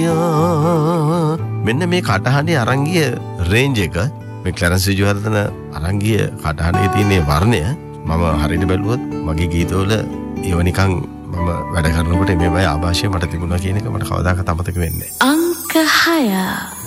මෙන්න මේ කටහඬේ අරන් ගිය රේන්ජ් එක මේ ක්ලැරන්ස් විජයවර්ධන අරන් ගිය කටහඬේ තියෙන වර්ණය මම හරියට බැලුවොත් මගේ ගීතවල ඒව නිකන් මම වැඩ කරනකොට මේ වගේ ආభాෂය මට තිබුණා කියන එක මට කවදාකවත් අමතක වෙන්නේ නැහැ. අංක 6